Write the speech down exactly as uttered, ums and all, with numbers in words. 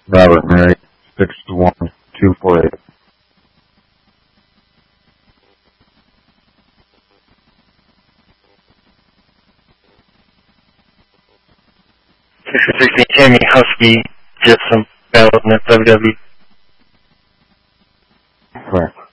Robert Mary, six one two four eight. six three Tammy Husky, Gypsum, Battle.net, W W. Correct.